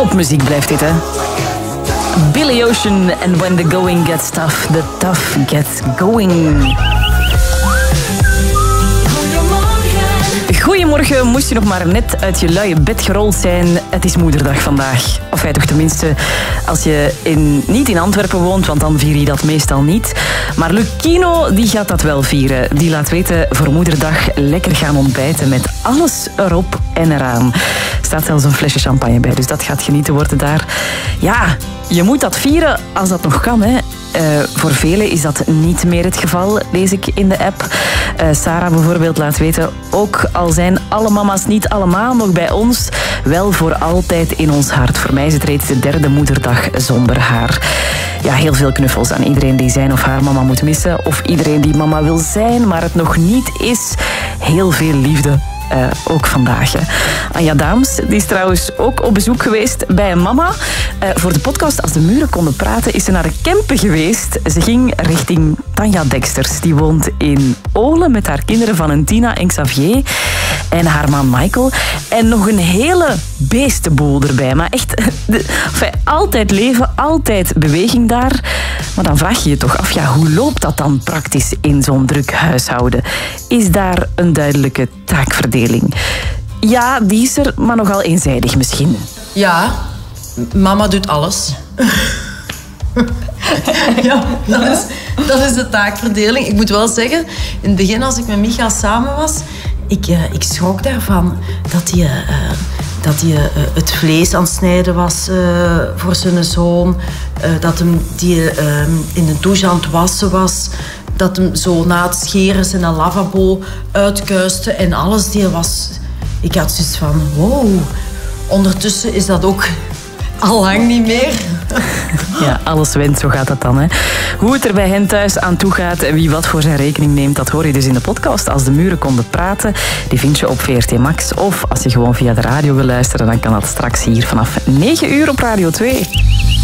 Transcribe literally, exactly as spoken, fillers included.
Topmuziek blijft dit, hè. Billy Ocean and When the Going Gets Tough, the Tough Gets Going. Goedemorgen, moest je nog maar net uit je luie bed gerold zijn. Het is moederdag vandaag. Of jij toch tenminste als je in, niet in Antwerpen woont, want dan vier je dat meestal niet. Maar Lucchino die gaat dat wel vieren. Die laat weten voor moederdag lekker gaan ontbijten met alles erop en eraan. Er staat zelfs een flesje champagne bij, dus dat gaat genieten worden daar. Ja, je moet dat vieren als dat nog kan, hè. Uh, voor velen is dat niet meer het geval, lees ik in de app. Uh, Sarah bijvoorbeeld laat weten, ook al zijn alle mama's niet allemaal nog bij ons, wel voor altijd in ons hart. Voor mij is het reeds de derde moederdag zonder haar. Ja, heel veel knuffels aan iedereen die zijn of haar mama moet missen. Of iedereen die mama wil zijn, maar het nog niet is. Heel veel liefde. Uh, ook vandaag. Hè. Anja Daams die is trouwens ook op bezoek geweest bij een mama. Uh, voor de podcast Als de Muren Konden Praten is ze naar de Kempen geweest. Ze ging richting Tanja Deksters. Die woont in Olen met haar kinderen Valentina en Xavier. En haar man Michael. En nog een hele beestenboel erbij. Maar echt, de, enfin, altijd leven, altijd beweging daar. Maar dan vraag je je toch af, ja, hoe loopt dat dan praktisch in zo'n druk huishouden? Is daar een duidelijke taakverdeling? Ja, die is er, maar nogal eenzijdig misschien. Ja, mama doet alles. Ja, dat is, dat is de taakverdeling. Ik moet wel zeggen, in het begin als ik met Micha samen was, ik, uh, ik schrok daarvan dat hij... Uh, dat hij uh, het vlees aan het snijden was uh, voor zijn zoon. Uh, dat hem die uh, in de douche aan het wassen was. Dat hem zo na het scheren zijn lavabo uitkuiste en alles. Die was... Ik had zoiets van, wow. Ondertussen is dat ook al lang niet meer. Ja, alles went, zo gaat dat dan. Hè. Hoe het er bij hen thuis aan toe gaat en wie wat voor zijn rekening neemt, dat hoor je dus in de podcast Als de Muren Konden Praten. Die vind je op V R T Max. Of als je gewoon via de radio wil luisteren, dan kan dat straks hier vanaf negen uur op Radio twee.